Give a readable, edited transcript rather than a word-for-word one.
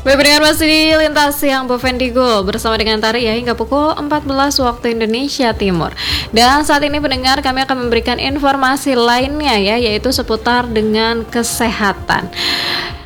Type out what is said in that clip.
Baik pendengar, masih di Lintas Siang Bu Vendigo bersama dengan Tari ya hingga pukul 14 waktu Indonesia Timur. Dan saat ini pendengar, kami akan memberikan informasi lainnya ya, yaitu seputar dengan kesehatan.